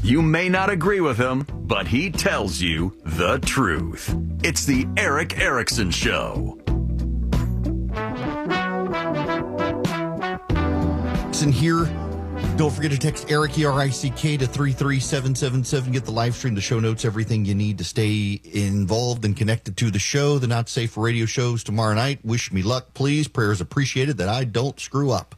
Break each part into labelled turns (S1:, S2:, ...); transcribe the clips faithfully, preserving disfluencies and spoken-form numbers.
S1: You may not agree with him, but he tells you the truth. It's the Erick Erickson Show.
S2: Listen here. Don't forget to text Eric, E R I C K, to three three seven seven seven. Get the live stream, the show notes, everything you need to stay involved and connected to the show. The Not Safe for Radio shows tomorrow night. Wish me luck, please. Prayers appreciated that I don't screw up.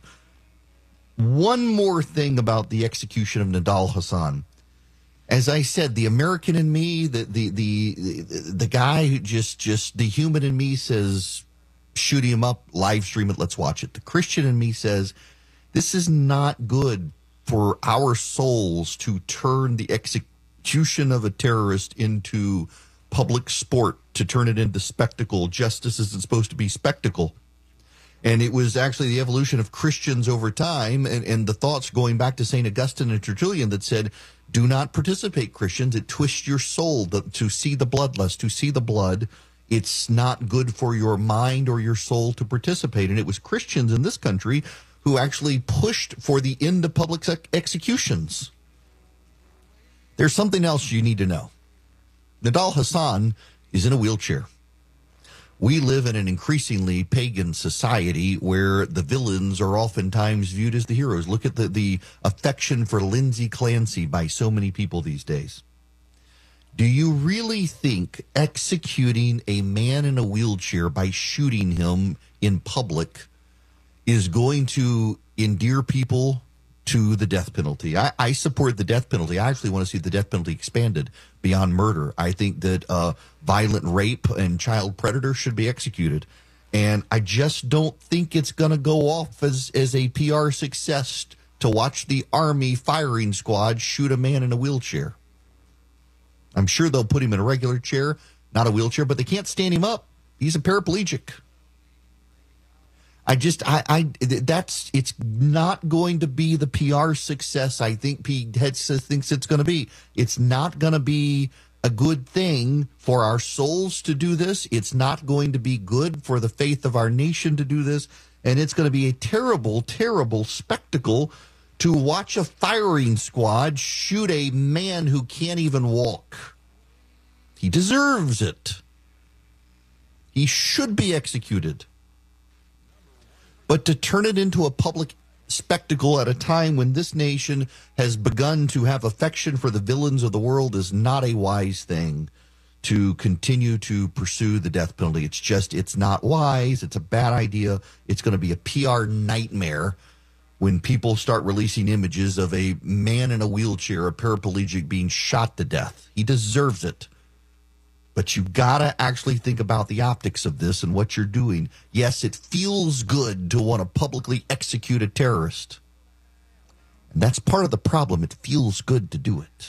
S2: One more thing about the execution of Nidal Hasan. As I said, the American in me, the the the the, the guy who just just the human in me says, shoot him up, live stream it, let's watch it. The Christian in me says, this is not good for our souls to turn the execution of a terrorist into public sport, to turn it into spectacle. Justice isn't supposed to be spectacle. And it was actually the evolution of Christians over time and, and the thoughts going back to Saint Augustine and Tertullian that said, do not participate, Christians. It twists your soul the, to see the bloodlust, to see the blood. It's not good for your mind or your soul to participate. And it was Christians in this country who actually pushed for the end of public executions. There's something else you need to know. Nidal Hasan is in a wheelchair. We live in an increasingly pagan society where the villains are oftentimes viewed as the heroes. Look at the, the affection for Lindsay Clancy by so many people these days. Do you really think executing a man in a wheelchair by shooting him in public is going to endear people to the death penalty? I, I support the death penalty. I actually want to see the death penalty expanded beyond murder. I think that uh, violent rape and child predator should be executed. And I just don't think it's going to go off as, as a P R success to watch the Army firing squad shoot a man in a wheelchair. I'm sure they'll put him in a regular chair, not a wheelchair, but they can't stand him up. He's a paraplegic. I just, I, I, that's, it's not going to be the P R success I think Pete Hegseth thinks it's going to be. It's not going to be a good thing for our souls to do this. It's not going to be good for the faith of our nation to do this. And it's going to be a terrible, terrible spectacle to watch a firing squad shoot a man who can't even walk. He deserves it. He should be executed. But to turn it into a public spectacle at a time when this nation has begun to have affection for the villains of the world is not a wise thing to continue to pursue the death penalty. It's just, it's not wise. It's a bad idea. It's going to be a P R nightmare when people start releasing images of a man in a wheelchair, a paraplegic, being shot to death. He deserves it. But you got to actually think about the optics of this and what you're doing. Yes, it feels good to want to publicly execute a terrorist. And that's part of the problem. It feels good to do it.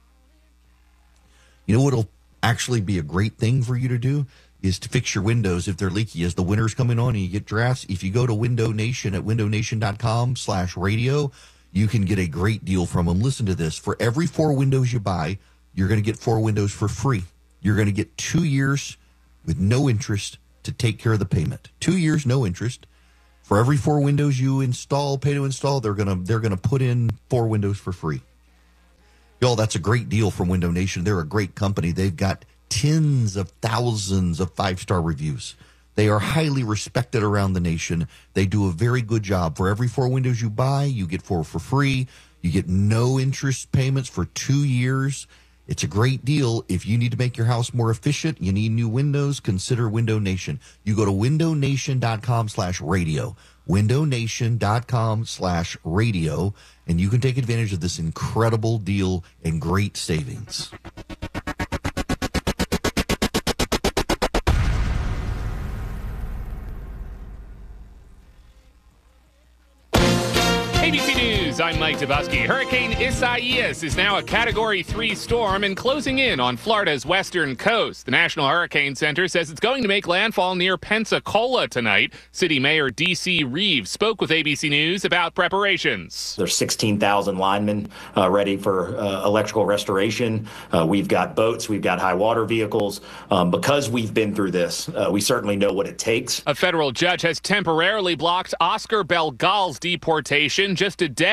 S2: You know what'll actually be a great thing for you to do is to fix your windows if they're leaky. As the winter's coming on and you get drafts, if you go to Window Nation at window nation dot com slash radio, you can get a great deal from them. Listen to this. For every four windows you buy, you're going to get four windows for free. You're going to get two years with no interest to take care of the payment. Two years, no interest. For every four windows you install, pay to install, they're going to they're going to put in four windows for free. Y'all, that's a great deal from Window Nation. They're a great company. They've got tens of thousands of five-star reviews. They are highly respected around the nation. They do a very good job. For every four windows you buy, you get four for free. You get no interest payments for two years. It's a great deal. If you need to make your house more efficient, you need new windows, consider Window Nation. You go to window nation dot com slash radio, window nation dot com slash radio, and you can take advantage of this incredible deal and great savings.
S3: A B C News, I'm Mike Dabowski. Hurricane Isaias is now a Category three storm and closing in on Florida's western coast. The National Hurricane Center says it's going to make landfall near Pensacola tonight. City Mayor D C Reeves spoke with A B C News about preparations.
S4: There's sixteen thousand linemen uh, ready for uh, electrical restoration. Uh, we've got boats, we've got high water vehicles. Um, because we've been through this, uh, we certainly know what it takes.
S3: A federal judge has temporarily blocked Oscar Belgal's deportation just a day after he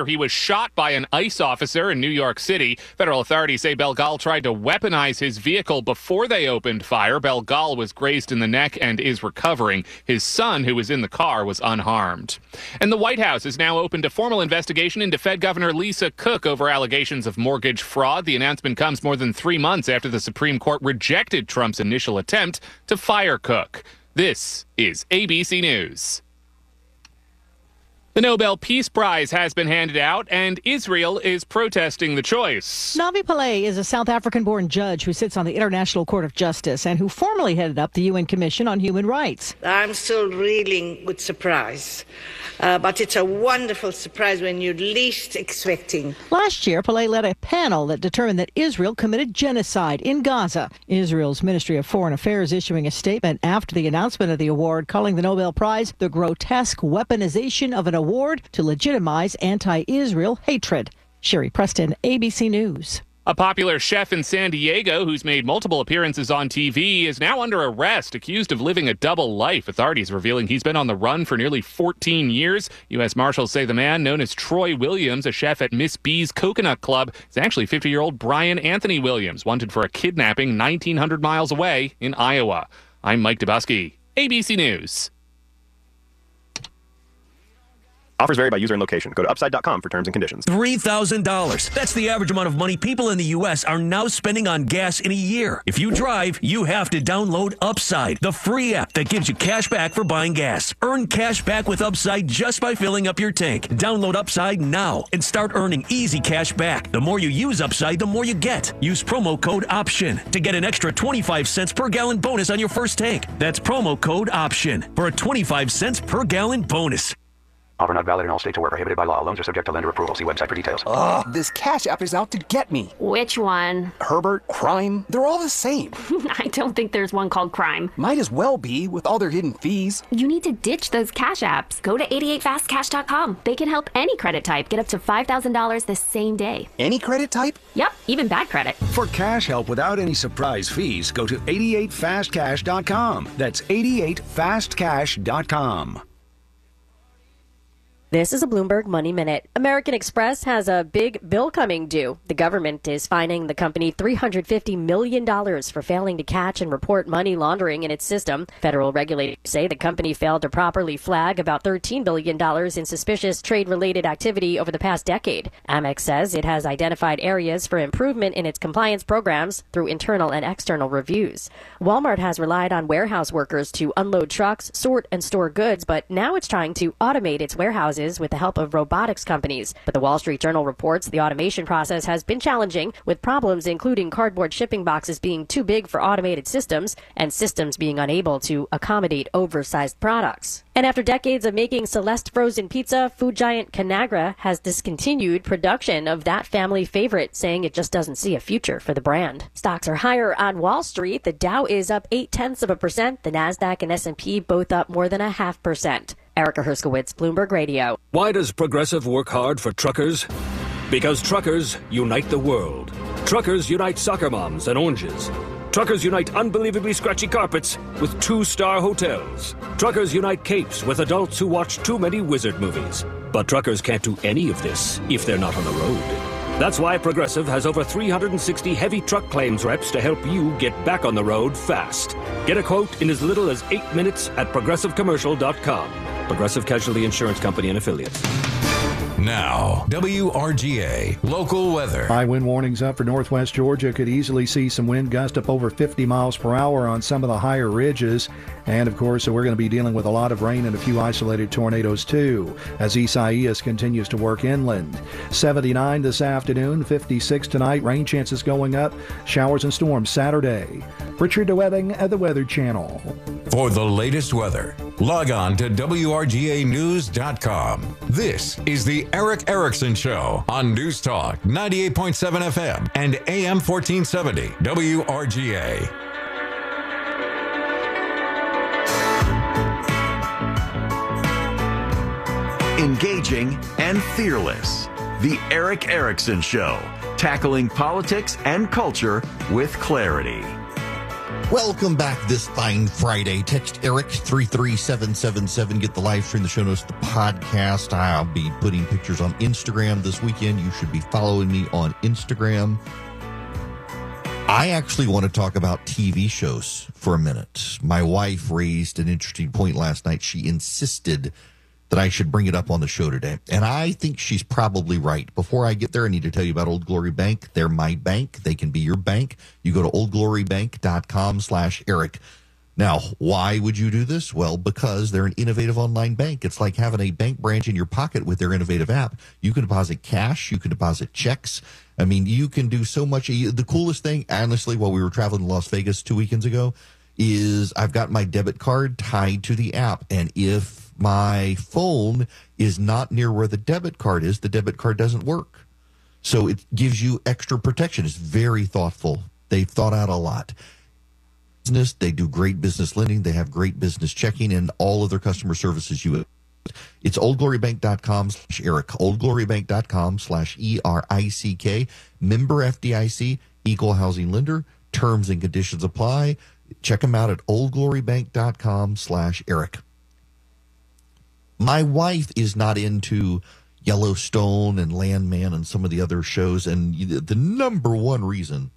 S3: he was shot by an ICE officer in New York City. Federal authorities say Belgal tried to weaponize his vehicle before they opened fire. Belgal was grazed in the neck and is recovering. His son, who was in the car, was unharmed. And the White House is now open to formal investigation into Fed Governor Lisa Cook over allegations of mortgage fraud. The announcement comes more than three months after the Supreme Court rejected Trump's initial attempt to fire Cook. This is A B C News. The Nobel Peace Prize has been handed out, and Israel is protesting the choice.
S5: Navi Pillay is a South African-born judge who sits on the International Court of Justice and who formerly headed up the U N Commission on Human Rights.
S6: I'm still reeling with surprise, uh, but it's a wonderful surprise when you're least expecting.
S5: Last year, Pillay led a panel that determined that Israel committed genocide in Gaza. Israel's Ministry of Foreign Affairs issuing a statement after the announcement of the award, calling the Nobel Prize the grotesque weaponization of an award to legitimize anti-Israel hatred. Sherry Preston, A B C News.
S3: A popular chef in San Diego who's made multiple appearances on T V is now under arrest, accused of living a double life. Authorities revealing he's been on the run for nearly fourteen years. U S Marshals say the man, known as Troy Williams, a chef at Miss B's Coconut Club, is actually fifty-year-old Brian Anthony Williams, wanted for a kidnapping nineteen hundred miles away in Iowa. I'm Mike Dubusky, A B C News.
S7: Offers vary by user and location. Go to upside dot com for terms and conditions.
S8: three thousand dollars. That's the average amount of money people in the U S are now spending on gas in a year. If you drive, you have to download Upside, the free app that gives you cash back for buying gas. Earn cash back with Upside just by filling up your tank. Download Upside now and start earning easy cash back. The more you use Upside, the more you get. Use promo code OPTION to get an extra twenty-five cents per gallon bonus on your first tank. That's promo code OPTION for a twenty-five cents per gallon bonus.
S9: Offer not valid in all states or where prohibited by law. Loans are subject to lender approval. See website for details.
S10: Ugh, this Cash App is out to get me.
S11: Which one?
S10: Herbert, Crime, they're all the same.
S11: I don't think there's one called Crime.
S10: Might as well be, with all their hidden fees.
S11: You need to ditch those Cash Apps. Go to eighty-eight fast cash dot com. They can help any credit type get up to five thousand dollars the same day.
S10: Any credit type?
S11: Yep, even bad credit.
S12: For cash help without any surprise fees, go to eighty-eight fast cash dot com. That's eighty-eight fast cash dot com.
S13: This is a Bloomberg Money Minute. American Express has a big bill coming due. The government is fining the company three hundred fifty million dollars for failing to catch and report money laundering in its system. Federal regulators say the company failed to properly flag about thirteen billion dollars in suspicious trade-related activity over the past decade. Amex says it has identified areas for improvement in its compliance programs through internal and external reviews. Walmart has relied on warehouse workers to unload trucks, sort and store goods, but now it's trying to automate its warehouses with the help of robotics companies. But the Wall Street Journal reports the automation process has been challenging, with problems including cardboard shipping boxes being too big for automated systems and systems being unable to accommodate oversized products. And after decades of making Celeste frozen pizza, food giant Conagra has discontinued production of that family favorite, saying it just doesn't see a future for the brand. Stocks are higher on Wall Street. The Dow is up eight tenths of a percent. The Nasdaq and S and P both up more than a half percent. Erica Herskowitz, Bloomberg Radio.
S14: Why does Progressive work hard for truckers? Because truckers unite the world. Truckers unite soccer moms and oranges. Truckers unite unbelievably scratchy carpets with two-star hotels. Truckers unite capes with adults who watch too many wizard movies. But truckers can't do any of this if they're not on the road. That's why Progressive has over three hundred sixty heavy truck claims reps to help you get back on the road fast. Get a quote in as little as eight minutes at progressive commercial dot com. Progressive Casualty Insurance Company and Affiliates.
S15: Now, W R G A local weather.
S16: High wind warnings up for northwest Georgia. Could easily see some wind gust up over fifty miles per hour on some of the higher ridges. And, of course, we're going to be dealing with a lot of rain and a few isolated tornadoes, too, as Isaias continues to work inland. seventy-nine this afternoon, fifty-six tonight. Rain chances going up. Showers and storms Saturday. Richard DeWebbing at the Weather Channel.
S15: For the latest weather, log on to W R G A news dot com. This is the Eric Erickson Show on News Talk ninety-eight point seven F M and A M fourteen seventy W R G A.
S1: Engaging and fearless. The Eric Erickson Show, tackling politics and culture with clarity.
S2: Welcome back this fine Friday. Text Eric three three seven seven seven. Get the live stream, the show notes, the podcast. I'll be putting pictures on Instagram this weekend. You should be following me on Instagram. I actually want to talk about T V shows for a minute. My wife raised an interesting point last night. She insisted that I should bring it up on the show today. And I think she's probably right. Before I get there, I need to tell you about Old Glory Bank. They're my bank. They can be your bank. You go to oldglorybank.com slash Eric. Now, why would you do this? Well, because they're an innovative online bank. It's like having a bank branch in your pocket with their innovative app. You can deposit cash. You can deposit checks. I mean, you can do so much. The coolest thing, honestly, while we were traveling to Las Vegas two weekends ago, is I've got my debit card tied to the app. And if my phone is not near where the debit card is, the debit card doesn't work. So it gives you extra protection. It's very thoughtful. They've thought out a lot. Business, they do great business lending. They have great business checking and all of their customer services. You, it's oldglorybank.com slash Eric, oldglorybank.com slash E R I C K, member F D I C, equal housing lender. Terms and conditions apply. Check them out at oldglorybank.com slash Eric. My wife is not into Yellowstone and Landman and some of the other shows, and the number one reason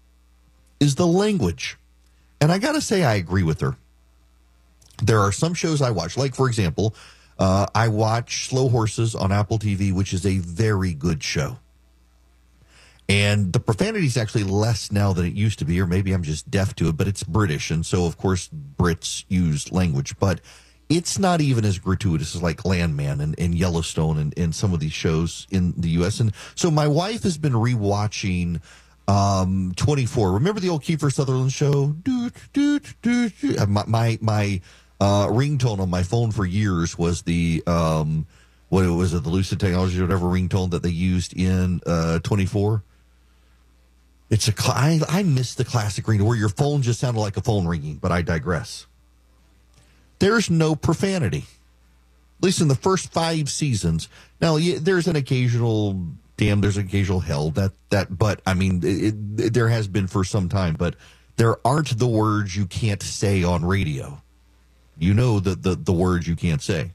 S2: is the language. And I got to say, I agree with her. There are some shows I watch, like, for example, uh, I watch Slow Horses on Apple T V, which is a very good show. And the profanity is actually less now than it used to be, or maybe I'm just deaf to it, but it's British, and so, of course, Brits use language. But it's not even as gratuitous as like Landman and, and Yellowstone and, and some of these shows in the U S. And so my wife has been rewatching um, twenty-four. Remember the old Kiefer Sutherland show? Doot, doot, doot, doot. My my, my uh, ringtone on my phone for years was the um, what was it, the Lucid Technology or whatever ringtone that they used in uh, twenty-four. It's a cl- I, I miss the classic ringtone where your phone just sounded like a phone ringing, but I digress. There's no profanity, at least in the first five seasons. Now, yeah, there's an occasional damn, there's an occasional hell that that, but I mean, it, it, there has been for some time. But there aren't the words you can't say on radio. You know the the, the words you can't say.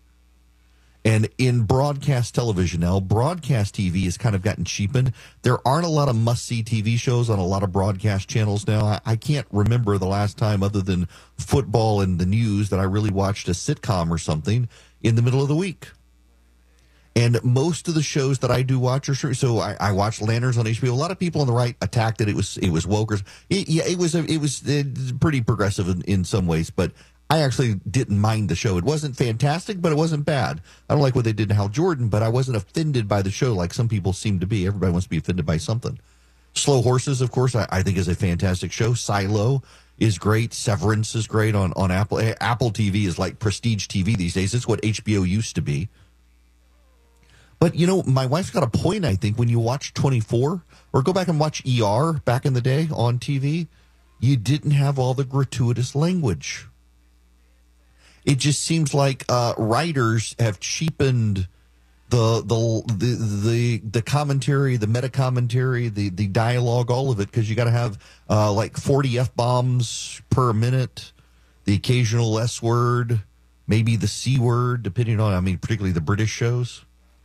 S2: And in broadcast television now, broadcast T V has kind of gotten cheapened. There aren't a lot of must-see T V shows on a lot of broadcast channels now. I, I can't remember the last time, other than football and the news, that I really watched a sitcom or something in the middle of the week. And most of the shows that I do watch are so I, I watched Lanterns on H B O. A lot of people on the right attacked it. It was it was woke. It, yeah, it was a, it was it, pretty progressive in, in some ways, but I actually didn't mind the show. It wasn't fantastic, but it wasn't bad. I don't like what they did to Hal Jordan, but I wasn't offended by the show like some people seem to be. Everybody wants to be offended by something. Slow Horses, of course, I, I think is a fantastic show. Silo is great. Severance is great on, on Apple. Apple T V is like prestige T V these days. It's what H B O used to be. But, you know, my wife's got a point, I think, when you watch twenty-four, or go back and watch E R back in the day on T V, you didn't have all the gratuitous language. It just seems like uh, writers have cheapened the the the the, the commentary, the meta commentary, the, the dialogue, all of it, because you got to have uh, like forty F-bombs per minute, the occasional S word, maybe the C word, depending on, I mean, particularly the British shows.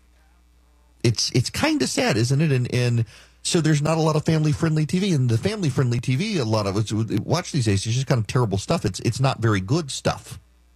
S2: It's it's kind of sad, isn't it? And and so there's not a lot of family-friendly T V, and the family-friendly T V, a lot of us watch these days, it's just kind of terrible stuff. It's it's not very good stuff.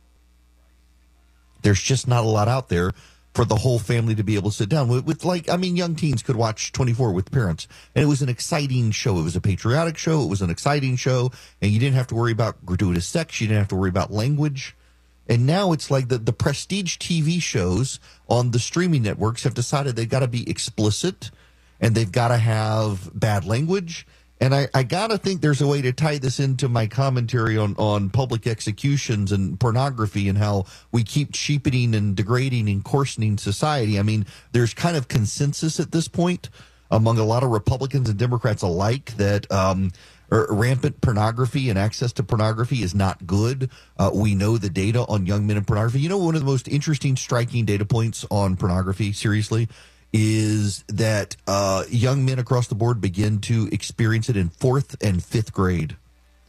S2: There's just not a lot out there for the whole family to be able to sit down with, with, like, I mean, young teens could watch twenty-four with parents, and it was an exciting show. It was a patriotic show. It was an exciting show, and you didn't have to worry about gratuitous sex. You didn't have to worry about language. And now it's like the, the prestige T V shows on the streaming networks have decided they've got to be explicit, and they've got to have bad language. And I, I got to think there's a way to tie this into my commentary on, on public executions and pornography and how we keep cheapening and degrading and coarsening society. I mean, there's kind of consensus at this point among a lot of Republicans and Democrats alike that um, rampant pornography and access to pornography is not good. Uh, we know the data on young men and pornography. You know, one of the most interesting, striking data points on pornography, seriously, is that uh, young men across the board begin to experience it in fourth and fifth grade.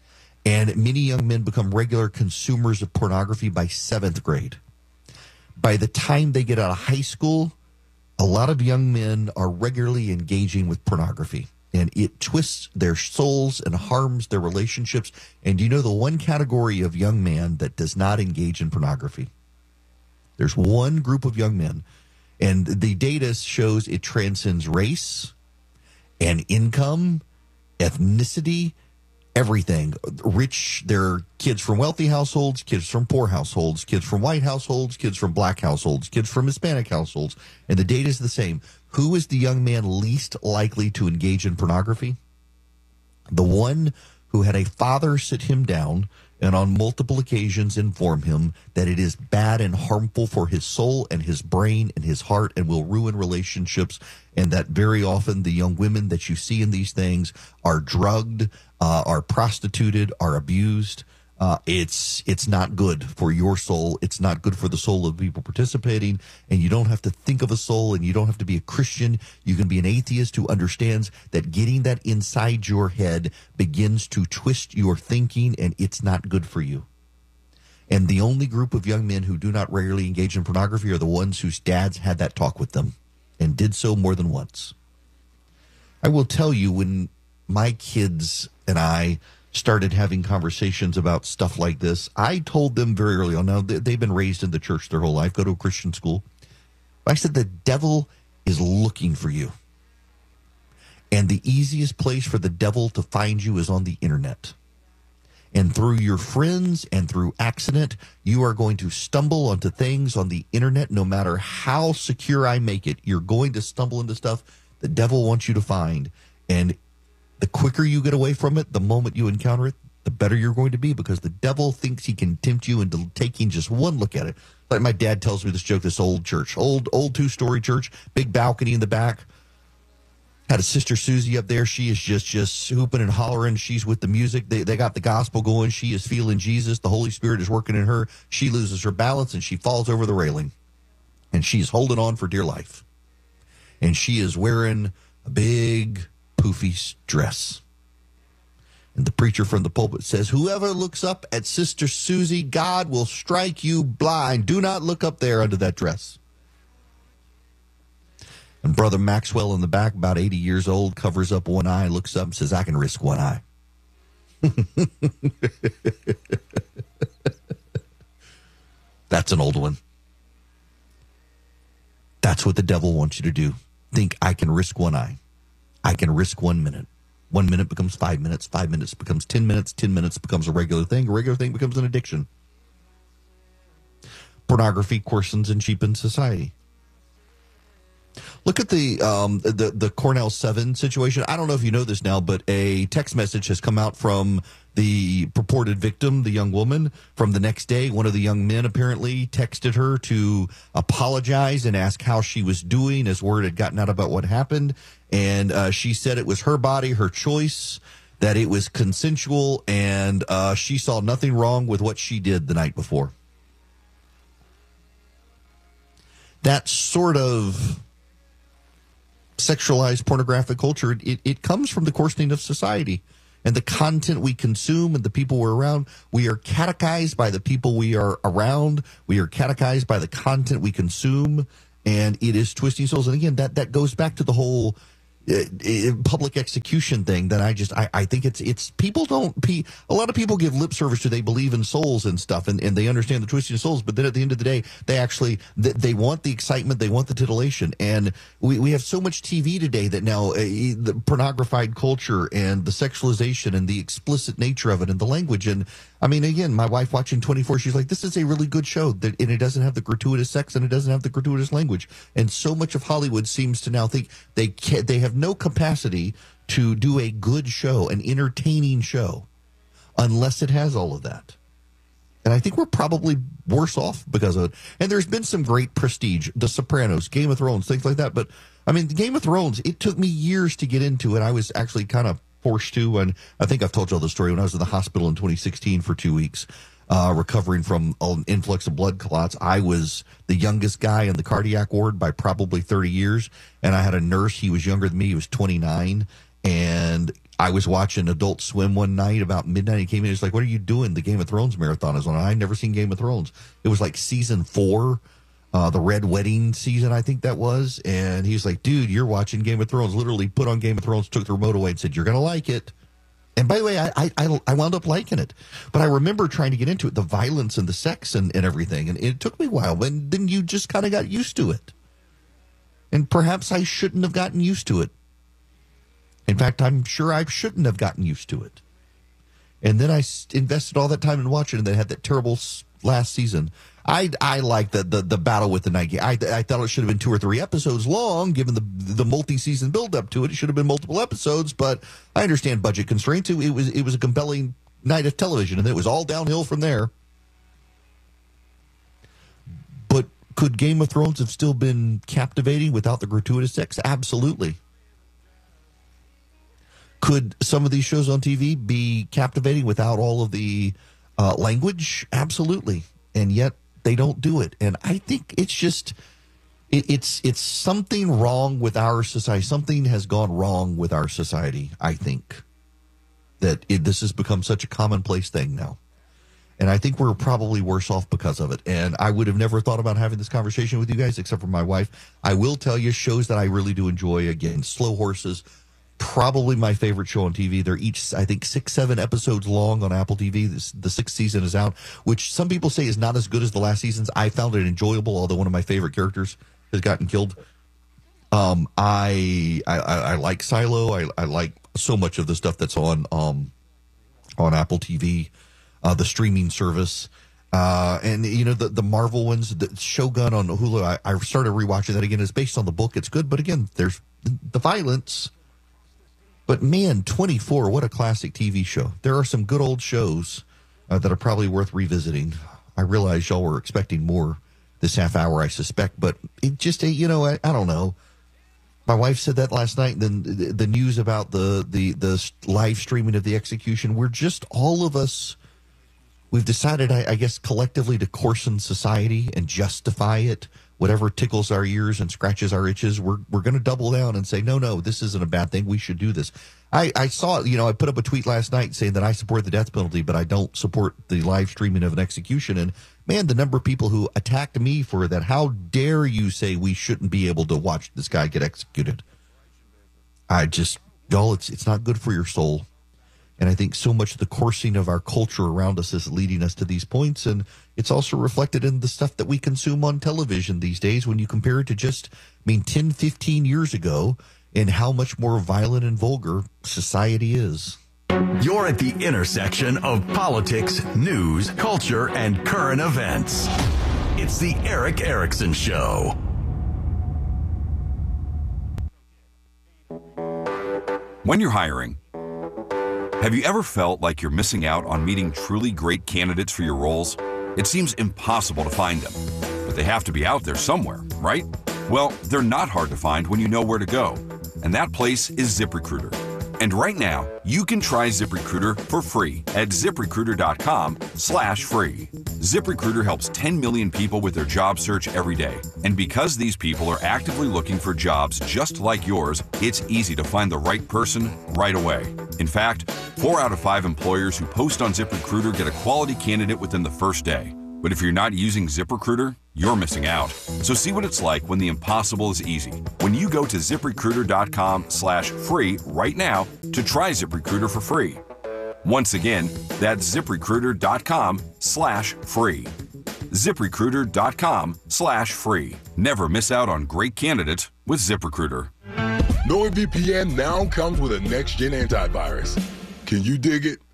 S2: And many young men become regular consumers of pornography by seventh grade. By the time they get out of high school, a lot of young men are regularly engaging with pornography. And it twists their souls and harms their relationships. And you know the one category of young man that does not engage in pornography? There's one group of young men, and the data shows it transcends race and income, ethnicity, everything. Rich, there are kids from wealthy households, kids from poor households, kids from white households, kids from black households, kids from Hispanic households, and the data is the same. Who is the young man least likely to engage in pornography? The one who had a father sit him down and on multiple occasions inform him that it is bad and harmful for his soul and his brain and his heart and will ruin relationships, and that very often the young women that you see in these things are drugged, uh, are prostituted, are abused. Uh, it's it's not good for your soul. It's not good for the soul of people participating. And you don't have to think of a soul, and you don't have to be a Christian. You can be an atheist who understands that getting that inside your head begins to twist your thinking, and it's not good for you. And the only group of young men who do not regularly engage in pornography are the ones whose dads had that talk with them and did so more than once. I will tell you, when my kids and I started having conversations about stuff like this, I told them very early on. Now, they've been raised in the church their whole life, go to a Christian school. I said, the devil is looking for you. And the easiest place for the devil to find you is on the internet. And through your friends and through accident, you are going to stumble onto things on the internet. No matter how secure I make it, you're going to stumble into stuff the devil wants you to find. And the quicker you get away from it, the moment you encounter it, the better you're going to be, because the devil thinks he can tempt you into taking just one look at it. Like my dad tells me this joke, this old church, old old two-story church, big balcony in the back. Had a sister Susie up there. She is just just hooping and hollering. She's with the music. They, they got the gospel going. She is feeling Jesus. The Holy Spirit is working in her. She loses her balance, and she falls over the railing. And she's holding on for dear life. And she is wearing a big poofy dress. And the preacher from the pulpit says, whoever looks up at Sister Susie, God will strike you blind. Do not look up there under that dress. And Brother Maxwell in the back, about eighty years old, covers up one eye, looks up and says, I can risk one eye. That's an old one. That's what the devil wants you to do. Think, I can risk one eye. I can risk one minute. One minute becomes five minutes. Five minutes becomes ten minutes. Ten minutes becomes a regular thing. A regular thing becomes an addiction. Pornography coarsens and cheapens society. Look at the um, the the Cornell seven situation. I don't know if you know this now, but a text message has come out from the purported victim, the young woman, from the next day. One of the young men apparently texted her to apologize and ask how she was doing, as word had gotten out about what happened. And uh, she said it was her body, her choice, that it was consensual, and uh, she saw nothing wrong with what she did the night before. That sort of sexualized pornographic culture, it, it comes from the coarsening of society and the content we consume and the people we're around. We are catechized by the people we are around. We are catechized by the content we consume, and it is twisting souls. And again, that, that goes back to the whole uh, uh, public execution thing that I just, I, I think it's, it's people don't, pe- a lot of people give lip service to they believe in souls and stuff, and, and they understand the twisting of souls, but then at the end of the day, they actually, they, they want the excitement, they want the titillation. And we, we have so much T V today that now uh, the pornographied culture and the sexualization and the explicit nature of it and the language. And I mean, again, my wife watching twenty-four, she's like, this is a really good show, that, and it doesn't have the gratuitous sex and it doesn't have the gratuitous language. And so much of Hollywood seems to now think they can, they have no capacity to do a good show, an entertaining show, unless it has all of that. And I think we're probably worse off because of it. And there's been some great prestige, The Sopranos, Game of Thrones, things like that. But, I mean, Game of Thrones, it took me years to get into it. I was actually kind of forced to, and I think I've told you all the story. When I was in the hospital in twenty sixteen for two weeks, uh, recovering from an influx of blood clots, I was the youngest guy in the cardiac ward by probably thirty years. And I had a nurse, he was younger than me, he was twenty-nine. And I was watching Adult Swim one night about midnight. He came in. He's like, "What are you doing? The Game of Thrones marathon is on." I'd never seen Game of Thrones. It was like season four, uh, the Red Wedding season, I think that was. And he's like, "Dude, you're watching Game of Thrones." Literally put on Game of Thrones, took the remote away, and said, "You're going to like it." And by the way, I, I I wound up liking it. But I remember trying to get into it, the violence and the sex and, and everything. And it took me a while. But then you just kind of got used to it. And perhaps I shouldn't have gotten used to it. In fact, I'm sure I shouldn't have gotten used to it. And then I invested all that time in watching it, and then had that terrible last season. I I like the, the the battle with the Night King. I I thought it should have been two or three episodes long, given the the multi-season build-up to it. It should have been multiple episodes, but I understand budget constraints. It, it was it was a compelling night of television, and then it was all downhill from there. But could Game of Thrones have still been captivating without the gratuitous sex? Absolutely. Could some of these shows on T V be captivating without all of the uh, language? Absolutely. And yet they don't do it. And I think it's just, it, it's it's something wrong with our society. Something has gone wrong with our society, I think, that it, this has become such a commonplace thing now. And I think we're probably worse off because of it. And I would have never thought about having this conversation with you guys, except for my wife. I will tell you, shows that I really do enjoy, again, Slow Horses, probably my favorite show on T V. They're each, I think, six, seven episodes long on Apple T V. This, the sixth season is out, which some people say is not as good as the last seasons. I found it enjoyable, although one of my favorite characters has gotten killed. Um, I, I, I like Silo. I, I like so much of the stuff that's on, um, on Apple T V, uh, the streaming service. Uh, and, you know, the, the Marvel ones, the Shogun on Hulu, I, I started rewatching that again. It's based on the book. It's good. But again, there's the violence. But man, twenty-four, what a classic T V show. There are some good old shows uh, that are probably worth revisiting. I realize y'all were expecting more this half hour, I suspect, but it just, you know, I, I don't know. My wife said that last night, and then the, the news about the, the, the live streaming of the execution. We're just, all of us, we've decided, I, I guess, collectively to coarsen society and justify it. Whatever tickles our ears and scratches our itches, we're we're going to double down and say, no, no, this isn't a bad thing. We should do this. I, I saw, you know, I put up a tweet last night saying that I support the death penalty, but I don't support the live streaming of an execution. And, man, the number of people who attacked me for that, how dare you say we shouldn't be able to watch this guy get executed? I just, y'all, it's, it's not good for your soul. And I think so much of the coursing of our culture around us is leading us to these points. And it's also reflected in the stuff that we consume on television these days when you compare it to just, I mean, ten, fifteen years ago, and how much more violent and vulgar society is.
S1: You're at the intersection of politics, news, culture, and current events. It's the Erick Erickson Show.
S17: When you're hiring, have you ever felt like you're missing out on meeting truly great candidates for your roles? It seems impossible to find them, but they have to be out there somewhere, right? Well, they're not hard to find when you know where to go, and that place is ZipRecruiter. And right now, you can try ZipRecruiter for free at ZipRecruiter.com slash free. ZipRecruiter helps ten million people with their job search every day. And because these people are actively looking for jobs just like yours, it's easy to find the right person right away. In fact, four out of five employers who post on ZipRecruiter get a quality candidate within the first day. But if you're not using ZipRecruiter, you're missing out. So see what it's like when the impossible is easy. When you go to ZipRecruiter.com slash free right now to try ZipRecruiter for free. Once again, that's ZipRecruiter.com slash free. ZipRecruiter.com slash free. Never miss out on great candidates with ZipRecruiter.
S18: NordVPN now comes with a next-gen antivirus. Can you dig it?